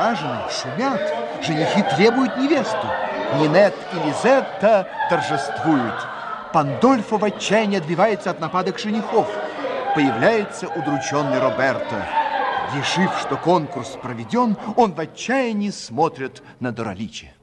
взбудоражены, шумят. Женихи требуют невесту. Нинет и Лизетта торжествуют. Пандольфо в отчаянии отбивается от нападок женихов. Появляется удрученный Роберто. Решив, что конкурс проведен, он в отчаянии смотрит на Дораличе.